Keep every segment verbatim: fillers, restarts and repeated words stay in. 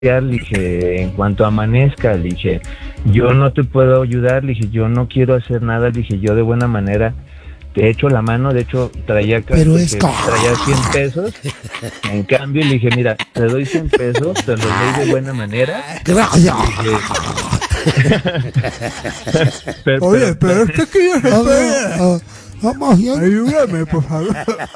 le dije, en cuanto amanezca, le dije, yo no te puedo ayudar, le dije, yo no quiero hacer nada, le dije, yo de buena manera te echo la mano, de hecho traía Pero es... traía cien pesos, en cambio le dije, mira, te doy cien pesos, te los doy de buena manera. Gracias. pero, Oye, pero es que aquí yo no estoy... Vamos, ayúdame, por favor.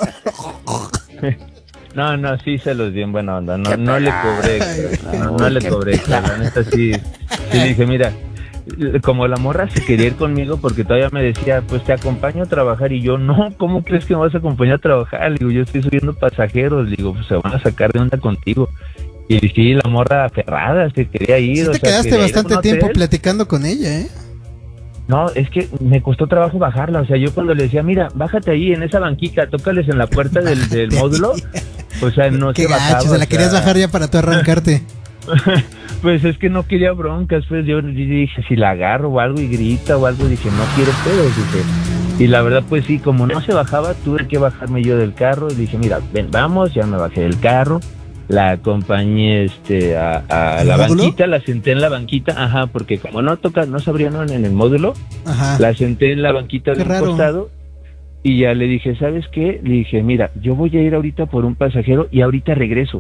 No, no, sí se los di en buena onda, no, no le cobré, no, no le cobré, la neta sí, sí le dije, mira, como la morra se quería ir conmigo porque todavía me decía, pues te acompaño a trabajar, y yo, no, ¿cómo crees que me vas a acompañar a trabajar? Le digo, yo estoy subiendo pasajeros, le digo, pues se van a sacar de onda contigo. Y sí, la morra aferrada, se quería ir. Sí, te o sea, quedaste bastante tiempo platicando con ella, ¿eh? No, es que me costó trabajo bajarla, o sea, yo cuando le decía, mira, bájate ahí en esa banquita, tócales en la puerta del, del módulo, o sea, no Qué se gacho, bajaba. se la o sea... querías bajar ya para tú arrancarte. Pues es que no quería broncas, pues yo dije, si la agarro o algo y grita o algo, dije, no quiero pedos, dije. Y la verdad, pues sí, como no se bajaba, tuve que bajarme yo del carro, y dije, mira, ven, vamos, ya me bajé del carro, la acompañé este a, a la módulo? banquita, la senté en la banquita, ajá, porque como no toca, no se abrieron en el módulo, Ajá. la senté en la banquita Qué de un raro. costado, y ya le dije, ¿sabes qué? Le dije, mira, yo voy a ir ahorita por un pasajero y ahorita regreso.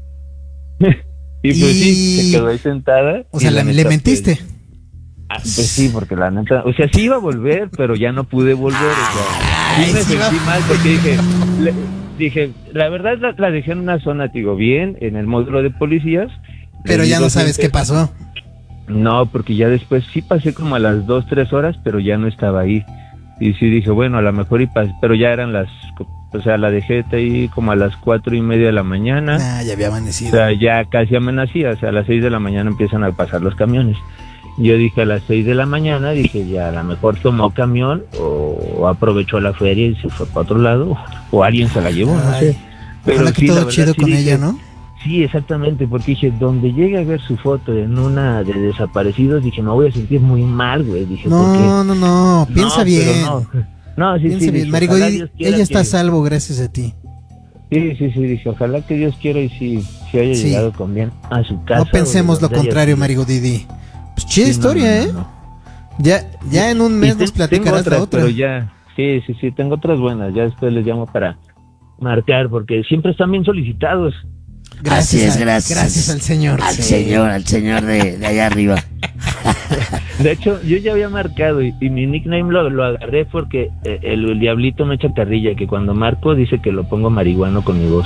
Y pues y... sí, se quedó ahí sentada. O sea, la ¿le neta, mentiste? Pues, ah, pues sí, porque la neta, o sea, sí iba a volver, pero ya no pude volver. O sea, sí me Ay, sí sentí va. mal porque dije, le, dije, la verdad la, la dejé en una zona, digo, bien, en el módulo de policías. Pero ya no sabes qué pasó. No, porque ya después sí pasé como a las dos, tres horas, pero ya no estaba ahí. Y sí dije, bueno, a lo mejor y pas pero ya eran las, o sea, la dejé ahí como a las cuatro y media de la mañana. Ah, ya había amanecido. O sea, ya casi amanecía, o sea, a las seis de la mañana empiezan a pasar los camiones. Yo dije a las seis de la mañana, dije, ya a lo mejor tomó camión o, o aprovechó la feria y se fue para otro lado, o alguien se la llevó, no sé. Pero ojalá que sí, todo la verdad, chido sí con dije, ella, ¿no? Sí, exactamente, porque dije, donde llegue a ver su foto en una de desaparecidos, dije, me voy a sentir muy mal, güey. Dije, No, porque... no, no, piensa no, bien. No, no, sí, piensa sí. bien, Dije, Marigo, ella ella está que... a salvo gracias a ti. Sí, sí, sí, dije, ojalá que Dios quiera y sí, sí haya Sí. llegado con bien a su casa. No pensemos lo contrario, Marigo Didi. Pues chida Sí, historia, no, no, ¿eh? no, no. Ya, ya en un mes te, nos platicarás otras, la otra. Pero ya, sí, sí, sí, tengo otras buenas, ya después les llamo para marcar, porque siempre están bien solicitados. Gracias, Así es, a, gracias. gracias al señor. Al sí. señor, al señor de, de allá arriba. De hecho, yo ya había marcado y, y mi nickname lo, lo agarré porque eh, el, el diablito me echa carrilla, que cuando marco dice que lo pongo marihuano con mi voz.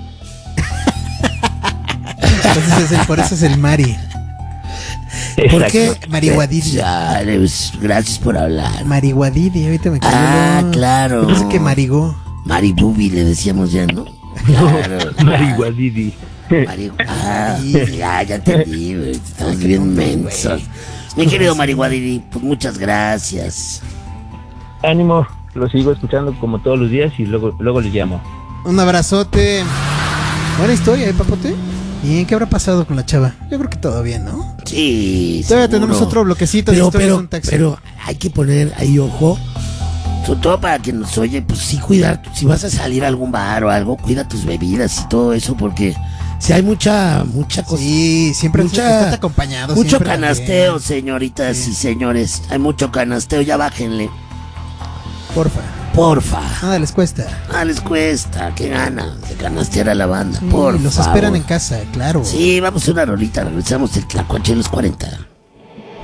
Entonces es el, por eso es el Mari. ¿Por qué Marihuadidi? Ya, pues, gracias por hablar. Marihuadidi, ahorita me cayó. Ah, lo... claro. Yo pensé que Marigó. Maribubi le decíamos ya, ¿no? Claro. Marihuadidi. Marihu... Ah, ya, ya entendí, güey. Estamos bien mensos. Mi querido Marihuadidi, pues muchas gracias. Ánimo, lo sigo escuchando como todos los días y luego, luego les llamo. Un abrazote. Buena historia, ¿eh, Papote? Bien, ¿qué habrá pasado con la chava? Yo creo que todo bien, ¿no? Sí, todavía seguro. Tenemos otro bloquecito pero, de historias pero, de un taxi. Pero hay que poner ahí ojo. Sobre todo para quien nos oye, pues sí cuidar. Si vas a salir a algún bar o algo, cuida tus bebidas y todo eso, porque si hay mucha, mucha cosa. Sí, siempre mucha, estás acompañado. Mucho siempre canasteo, también. señoritas Sí. y señores. Hay mucho canasteo, ya bájenle. Porfa. Porfa. Nada les cuesta. Nada les cuesta, qué ganas de canastear a la banda, Sí, por los favor. esperan en casa, claro. Sí, vamos a una rolita, regresamos el Tlacuache en los cuarenta.